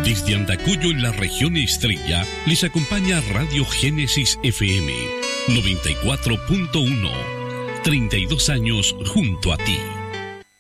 Desde Andacollo, en la región Estrella, les acompaña Radio Génesis FM 94.1. 32 años junto a ti.